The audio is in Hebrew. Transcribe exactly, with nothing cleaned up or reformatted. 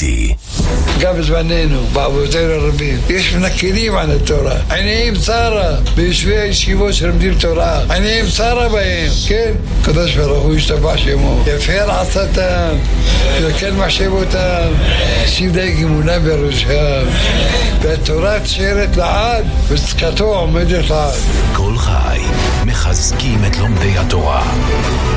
איתי. גם בזמננו, באבותינו הרבים, יש מנכלים על התורה. עיניים צרה ביושבי הישיבות שלומדים תורה. עיניים צרה בהם, כן? קדוש ברוך הוא ישתבח שמו. יפר עשתם, יקל מחשב אותם, שים די גמונה בראשם. והתורה תשארת לעד, וצדקתו עומדת לעד. כל חי מחזקים את לומדי התורה.